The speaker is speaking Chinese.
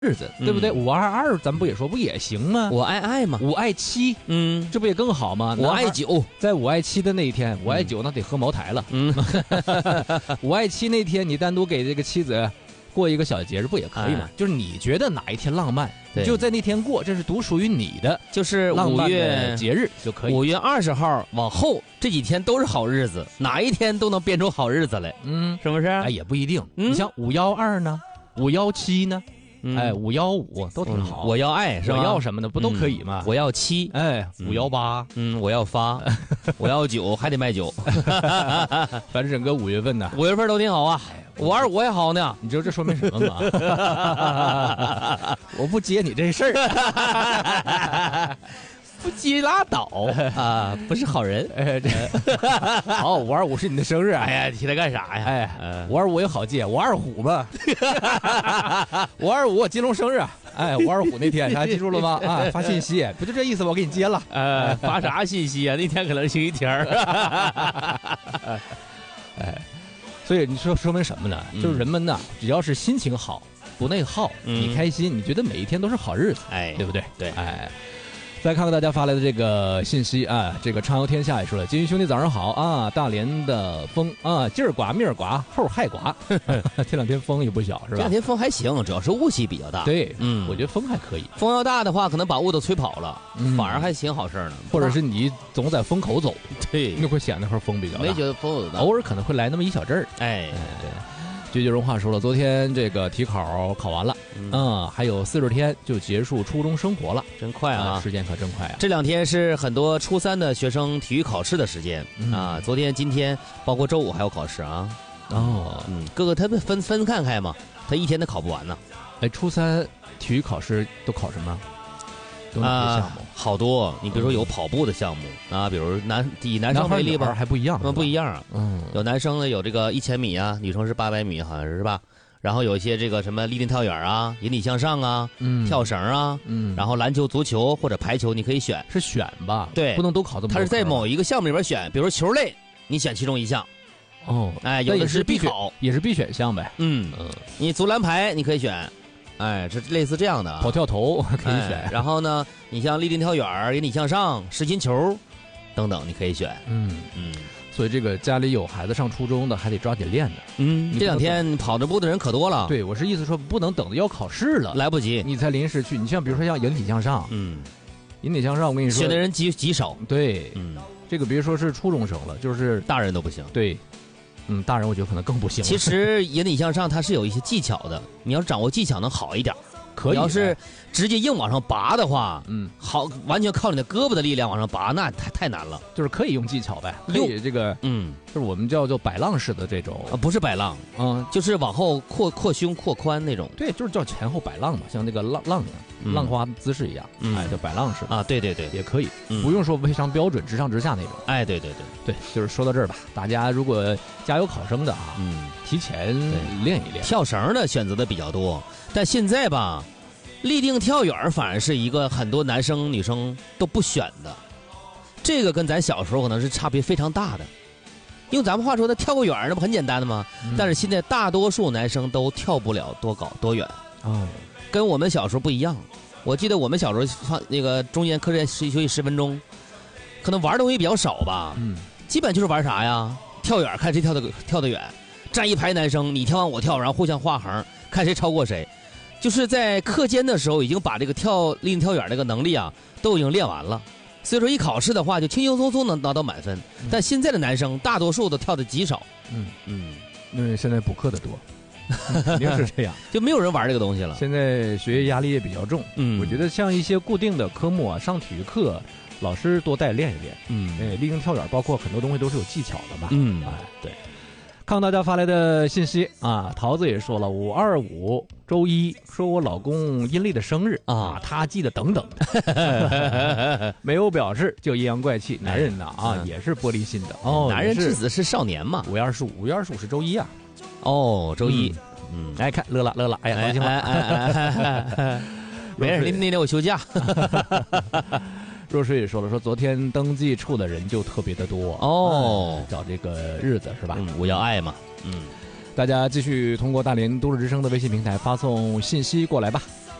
日子，对不对？522咱们不也说不也行吗？ 我爱嘛 ，5爱7，这不也更好吗？ 我爱9， 在5爱7的那一天，5爱9那得喝茅台了。5爱7那天，你单独给这个妻子过一个小节日，不也可以吗？就是你觉得哪一天浪漫，就在那天过，这是独属于你的， 就是 5月节日就可以。 5月20号往后这几天都是好日子，哪一天都能编出好日子来，是不是？ 哎，也不一定。你像512呢，517呢？哎，515都挺好。 我要爱是吧？ 我要什么的不都可以吗？ 我要7， 哎，518， 我要发，我要9，还得卖9。 反正整个5月份呢 ，5月份都挺好啊。525也好呢， 你知道这说明什么吗？我不接你这事儿。 不接拉倒啊，不是好人。 好，525是你的生日， 哎呀，提它干啥呀？ 哎，525也好记，525虎嘛。525我金龙生日，哎，525虎那天，大家记住了吗？啊，发信息，不就这意思？我给你接了。 发啥信息啊？那天可能是星期天。 哎，所以你说明什么呢？就是人们呢，只要是心情好，不内耗，你开心，你觉得每一天都是好日子， 哎， 对不对？ 对， 哎。再看看大家发来的这个信息啊，这个畅游天下也说了，金鱼兄弟早上好啊，大连的风啊，今儿刮明儿刮后还刮，这两天风也不小是吧？ 这两天风还行，主要是雾气比较大。 对，我觉得风还可以。 风要大的话，可能把雾都吹跑了，反而还行好事呢。 或者是你总在风口走， 对， 那会显得会风比较大。 没觉得风有大， 偶尔可能会来那么一小阵儿。 哎， 对。句句荣话说了，昨天这个体考考完了，还有40天就结束初中生活了， 真快啊！ 时间可真快啊！ 这2天是很多初3的学生体育考试的时间啊，昨天、今天，包括周5还有考试啊。各个他们分看开嘛，他一天都考不完呢。 哎，初3体育考试都考什么？有哪些项目？ 好多，你比如说有跑步的项目啊，比如以男生为例吧， 还不一样， 不一样啊。有男生的有这个1000米啊，女生是800米，好像是吧？然后有一些这个什么立定跳远啊、引体向上啊、跳绳啊，然后篮球、足球或者排球，你可以选， 是选吧？ 对， 不能都考这么多。 它是在某一个项目里边选，比如说球类，你选其中一项。哎，有的是必考， 也是必选项呗。 你足篮排你可以选。哎，这类似这样的跑跳投可以选， 然后呢，你像立定跳远、引体向上、实心球等等，你可以选。 所以这个家里有孩子上初中的，还得抓紧练的。 这2天跑着步的人可多了。 对，我是意思说，不能等着要考试了， 来不及， 你才临时去。你像比如说像引体向上，引体向上，我跟你说， 选的人极少。 对，这个别说是初中生了，就是大人都不行。 对。大人我觉得可能更不行了。 其实引体向上它是有一些技巧的，你要是掌握技巧能好一点。 可以。 要是直接硬往上拔的话，好，完全靠你的胳膊的力量往上拔，那太难了。 就是可以用技巧呗，可以这个，就是我们叫做摆浪式的这种， 不是摆浪，就是往后扩胸扩宽那种。 对，就是叫前后摆浪嘛，像那个浪花姿势一样，哎，叫摆浪式啊，对， 也可以，不用说非常标准直上直下那种。 哎，对， 就是说到这儿吧，大家如果家有考生的啊，提前练一练。 跳绳的选择的比较多，但现在吧。立定跳远反而是一个很多男生女生都不选的，这个跟咱小时候可能是差别非常大的。用咱们话说，他跳个远那不很简单的吗？但是现在大多数男生都跳不了多远跟我们小时候不一样。我记得我们小时候放那个中间课间休息10分钟，可能玩的东西比较少吧，基本就是玩啥呀？跳远，看谁跳得远，站一排男生，你跳完我跳，然后互相画横，看谁超过谁。就是在课间的时候，已经把这个立定跳远这个能力啊，都已经练完了。所以说一考试的话，就轻轻松松能拿到满分。但现在的男生大多数都跳的极少。 因为现在补课的多，肯定是这样， 就没有人玩这个东西了。 现在学业压力也比较重。我觉得像一些固定的科目啊，上体育课，老师多带练一练。立定跳远，包括很多东西都是有技巧的嘛。对。看大家发来的信息啊，桃子也说了，525周1说我老公阴历的生日啊，他记得等等的，没有表示就阴阳怪气。男人呐也是玻璃心的男人之子是少年嘛。 5月25是周1啊。 周1。 来看乐了，哎呀，高兴了。 没事，那天我休假。 若水也说了，说昨天登记处的人就特别的多找这个日子是吧？ 我要爱嘛。 大家继续通过大连都市之声的微信平台发送信息过来吧。